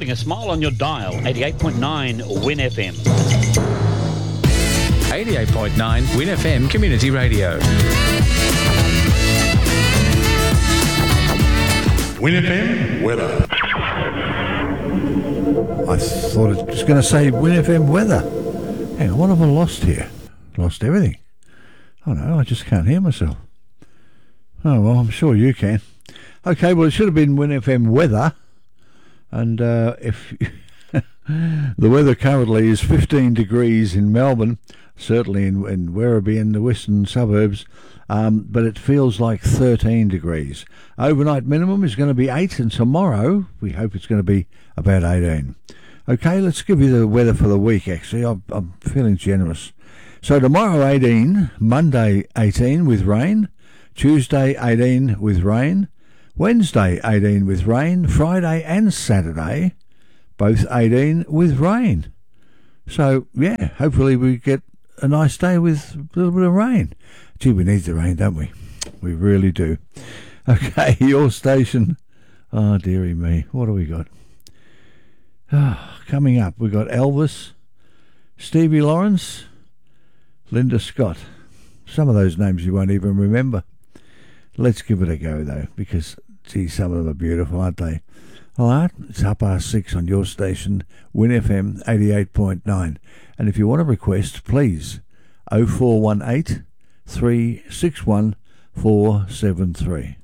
putting a smile on your dial. 88.9 Win FM. 88.9 Win FM Community Radio. Win FM weather. I thought it was going to say Win FM weather. Hang on, what have I lost here? Lost everything. Oh no, I just can't hear myself. Oh well, I'm sure you can. Okay, well it should have been Win FM weather. And if the weather currently is 15 degrees in Melbourne, certainly in Werribee in the western suburbs, but it feels like 13 degrees. Overnight minimum is going to be 8, and tomorrow we hope it's going to be about 18. Okay, let's give you the weather for the week, actually. I'm feeling generous. So tomorrow 18, Monday 18 with rain, Tuesday 18 with rain, Wednesday 18 with rain, Friday and Saturday both 18 with rain. So, yeah, hopefully we get a nice day with a little bit of rain. Gee, we need the rain, don't we? We really do. Okay, your station. Oh, dearie me. What do we got? Coming up, we've got Elvis, Stevie Lawrence, Linda Scott. Some of those names you won't even remember. Let's give it a go, though, because, gee, some of them are beautiful, aren't they? All right, it's 6:30 on your station, Win FM 88.9. And if you want to request, please, 0418 361 473.